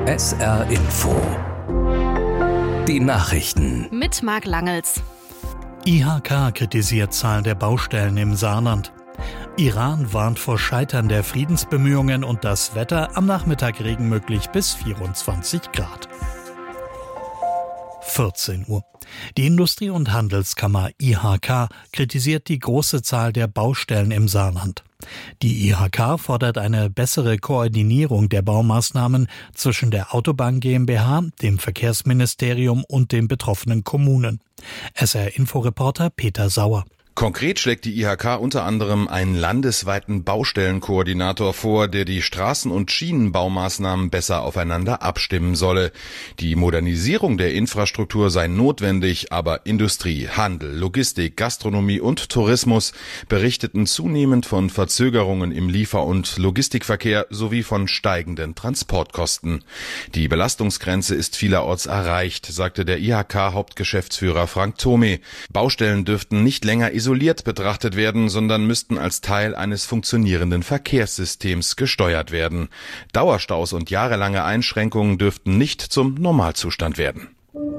SR Info. Die Nachrichten. Mit Marc Langels. IHK kritisiert Zahl der Baustellen im Saarland. Iran warnt vor Scheitern der Friedensbemühungen und das Wetter am Nachmittag Regen möglich bis 24 Grad. 14 Uhr. Die Industrie- und Handelskammer IHK kritisiert die große Zahl der Baustellen im Saarland. Die IHK fordert eine bessere Koordinierung der Baumaßnahmen zwischen der Autobahn GmbH, dem Verkehrsministerium und den betroffenen Kommunen. SR-Info-Reporter Peter Sauer. Konkret schlägt die IHK unter anderem einen landesweiten Baustellenkoordinator vor, der die Straßen- und Schienenbaumaßnahmen besser aufeinander abstimmen solle. Die Modernisierung der Infrastruktur sei notwendig, aber Industrie, Handel, Logistik, Gastronomie und Tourismus berichteten zunehmend von Verzögerungen im Liefer- und Logistikverkehr sowie von steigenden Transportkosten. Die Belastungsgrenze ist vielerorts erreicht, sagte der IHK-Hauptgeschäftsführer Frank Thome. Baustellen dürften nicht länger isoliert betrachtet werden, sondern müssten als Teil eines funktionierenden Verkehrssystems gesteuert werden. Dauerstaus und jahrelange Einschränkungen dürften nicht zum Normalzustand werden.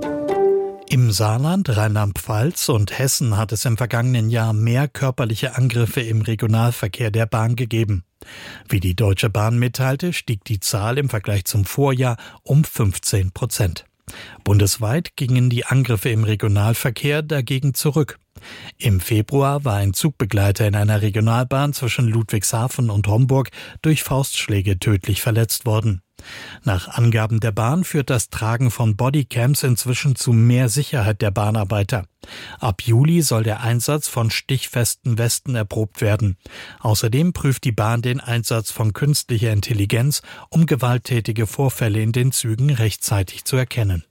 Im Saarland, Rheinland-Pfalz und Hessen hat es im vergangenen Jahr mehr körperliche Angriffe im Regionalverkehr der Bahn gegeben. Wie die Deutsche Bahn mitteilte, stieg die Zahl im Vergleich zum Vorjahr um 15%. Bundesweit gingen die Angriffe im Regionalverkehr dagegen zurück. Im Februar war ein Zugbegleiter in einer Regionalbahn zwischen Ludwigshafen und Homburg durch Faustschläge tödlich verletzt worden. Nach Angaben der Bahn führt das Tragen von Bodycams inzwischen zu mehr Sicherheit der Bahnarbeiter. Ab Juli soll der Einsatz von stichfesten Westen erprobt werden. Außerdem prüft die Bahn den Einsatz von künstlicher Intelligenz, um gewalttätige Vorfälle in den Zügen rechtzeitig zu erkennen.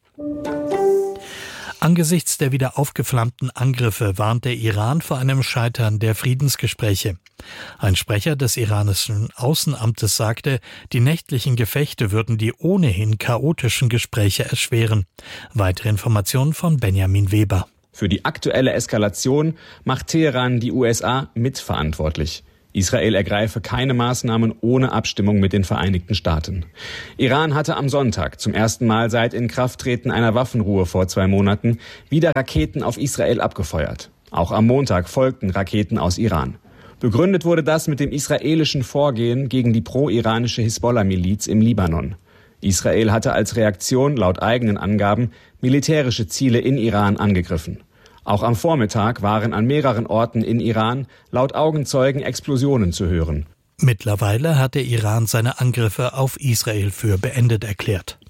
Angesichts der wieder aufgeflammten Angriffe warnt der Iran vor einem Scheitern der Friedensgespräche. Ein Sprecher des iranischen Außenamtes sagte, die nächtlichen Gefechte würden die ohnehin chaotischen Gespräche erschweren. Weitere Informationen von Benjamin Weber. Für die aktuelle Eskalation macht Teheran die USA mitverantwortlich. Israel ergreife keine Maßnahmen ohne Abstimmung mit den Vereinigten Staaten. Iran hatte am Sonntag zum ersten Mal seit Inkrafttreten einer Waffenruhe vor 2 Monaten wieder Raketen auf Israel abgefeuert. Auch am Montag folgten Raketen aus Iran. Begründet wurde das mit dem israelischen Vorgehen gegen die pro-iranische Hisbollah-Miliz im Libanon. Israel hatte als Reaktion laut eigenen Angaben militärische Ziele in Iran angegriffen. Auch am Vormittag waren an mehreren Orten in Iran laut Augenzeugen Explosionen zu hören. Mittlerweile hat der Iran seine Angriffe auf Israel für beendet erklärt.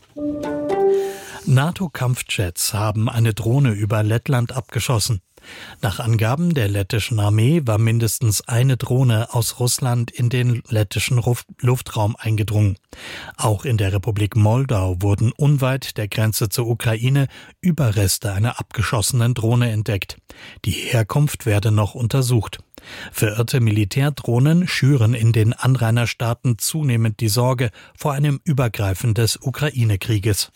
NATO-Kampfjets haben eine Drohne über Lettland abgeschossen. Nach Angaben der lettischen Armee war mindestens eine Drohne aus Russland in den lettischen Luftraum eingedrungen. Auch in der Republik Moldau wurden unweit der Grenze zur Ukraine Überreste einer abgeschossenen Drohne entdeckt. Die Herkunft werde noch untersucht. Verirrte Militärdrohnen schüren in den Anrainerstaaten zunehmend die Sorge vor einem Übergreifen des Ukraine-Krieges.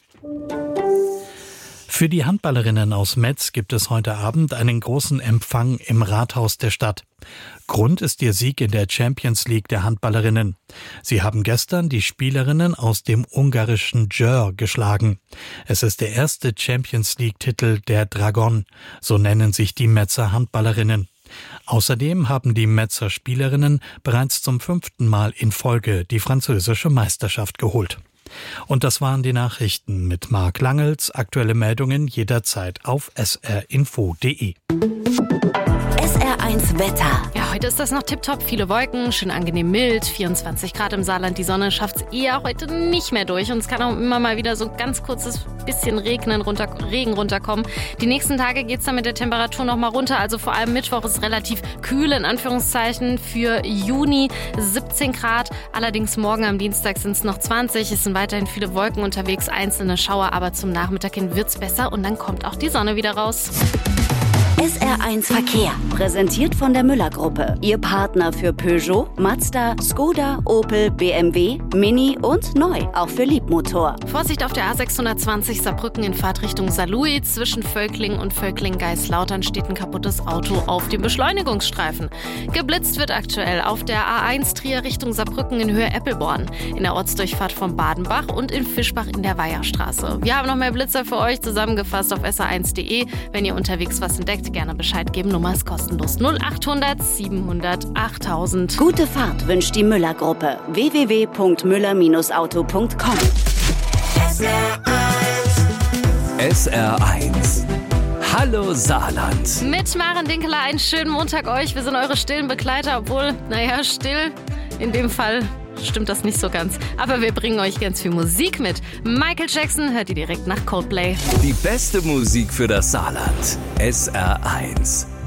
Für die Handballerinnen aus Metz gibt es heute Abend einen großen Empfang im Rathaus der Stadt. Grund ist ihr Sieg in der Champions League der Handballerinnen. Sie haben gestern die Spielerinnen aus dem ungarischen Győr geschlagen. Es ist der erste Champions League-Titel der Dragon, so nennen sich die Metzer Handballerinnen. Außerdem haben die Metzer Spielerinnen bereits zum 5. Mal in Folge die französische Meisterschaft geholt. Und das waren die Nachrichten mit Marc Langels. Aktuelle Meldungen jederzeit auf srinfo.de. SR1 Wetter. Ja, heute ist das noch tipptopp. Viele Wolken, schön angenehm mild, 24 Grad im Saarland. Die Sonne schafft es eher heute nicht mehr durch. Und es kann auch immer mal wieder so ganz kurzes bisschen Regen runterkommen. Die nächsten Tage geht es dann mit der Temperatur noch mal runter. Also vor allem Mittwoch ist relativ kühl, in Anführungszeichen, für Juni 17 Grad. Allerdings morgen am Dienstag sind es noch 20. Es sind weiterhin viele Wolken unterwegs, einzelne Schauer. Aber zum Nachmittag hin wird es besser und dann kommt auch die Sonne wieder raus. SR1 Verkehr, präsentiert von der Müller-Gruppe. Ihr Partner für Peugeot, Mazda, Skoda, Opel, BMW, Mini und neu, auch für Liebmotor. Vorsicht auf der A620 Saarbrücken in Fahrtrichtung Saarlouis. Zwischen Völkling und Völkling-Geislautern steht ein kaputtes Auto auf dem Beschleunigungsstreifen. Geblitzt wird aktuell auf der A1 Trier Richtung Saarbrücken in Höhe Eppelborn, in der Ortsdurchfahrt von Badenbach und in Fischbach in der Weiherstraße. Wir haben noch mehr Blitzer für euch zusammengefasst auf sr1.de. Wenn ihr unterwegs was entdeckt, gerne Bescheid geben. Nummer ist kostenlos. 0800 700 8000. Gute Fahrt wünscht die Müller-Gruppe. www.müller-auto.com. SR1. Hallo Saarland. Mit Maren Dinkeler einen schönen Montag euch. Wir sind eure stillen Begleiter, obwohl, still in dem Fall stimmt das nicht so ganz. Aber wir bringen euch ganz viel Musik mit. Michael Jackson hört ihr direkt nach Coldplay. Die beste Musik für das Saarland. SR1.